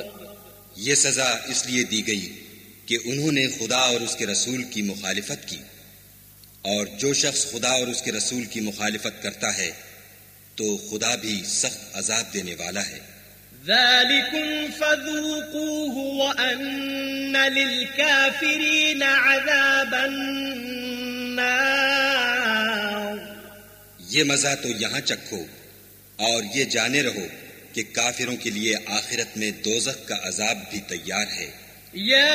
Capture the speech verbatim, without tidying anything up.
ये सजा इसलिए दी गई कि उन्होंने खुदा और उसके रसूल की मुखालिफत की, और जो शख्स खुदा और उसके रसूल की मुखालिफत करता है तो खुदा भी सख्त अजाब देने वाला है। ذَلِكُمْ فَذُوقُوهُ وَأَنَّ لِلْكَافِرِينَ عَذَابَ النَّارِ। ये मजा तो यहाँ चखो और ये जाने रहो कि काफिरों के लिए आखिरत में दोज़ख का अजाब भी तैयार है।